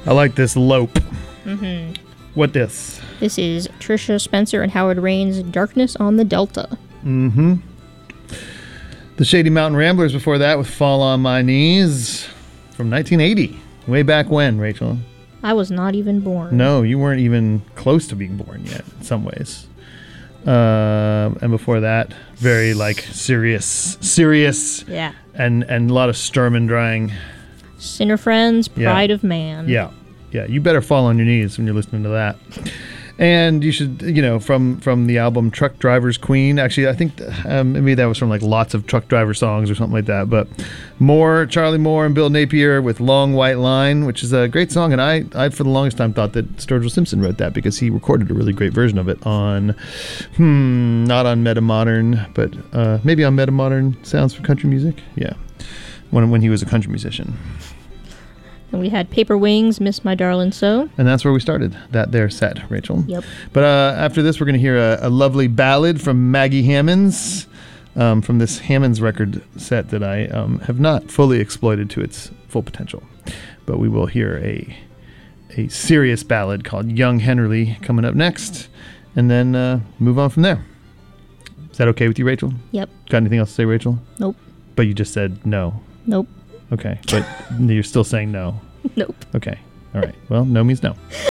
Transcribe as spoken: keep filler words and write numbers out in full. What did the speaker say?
I like this lope. Mm-hmm. What this? This is Trisha Spencer and Howard Raines' Darkness on the Delta. Mm-hmm. The Shady Mountain Ramblers before that with Fall on My Knees from nineteen eighty. Way back when, Rachel? I was not even born. No, you weren't even close to being born yet, in some ways. Uh, and before that, very, like, serious, serious, Yeah. and, and a lot of Sturm drying. Sinner Friends, Pride Yeah. of Man. Yeah, yeah. You better fall on your knees when you're listening to that. And you should, you know, from from the album Truck Driver's Queen. Actually, I think um, maybe that was from like lots of truck driver songs or something like that. But Moore, Charlie Moore and Bill Napier with Long White Line, which is a great song. And I, I for the longest time, thought that Sturgill Simpson wrote that because he recorded a really great version of it on, hmm, not on Metamodern, but uh, maybe on Metamodern Sounds for Country Music. Yeah, when when he was a country musician. And we had Paper Wings, Miss My Darling So. And that's where we started that there set, Rachel. Yep. But uh, after this, we're going to hear a, a lovely ballad from Maggie Hammonds um, from this Hammonds record set that I um, have not fully exploited to its full potential. But we will hear a a serious ballad called Young Hennerly coming up next, and then uh, move on from there. Is that okay with you, Rachel? Yep. Got anything else to say, Rachel? Nope. But you just said no. Nope. Okay. But you're still saying no. Nope. Okay. All right. Well, no means no.